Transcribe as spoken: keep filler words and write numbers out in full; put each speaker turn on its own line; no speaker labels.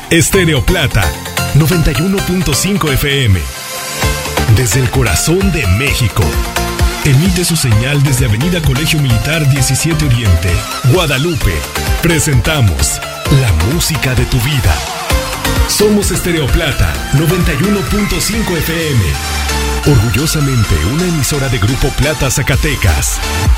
Estéreo Plata, noventa y uno punto cinco F M. Desde el corazón de México. Emite su señal desde Avenida Colegio Militar diecisiete Oriente, Guadalupe. Presentamos la música de tu vida. Somos Estéreo Plata, noventa y uno punto cinco F M. Orgullosamente una emisora de Grupo Plata Zacatecas.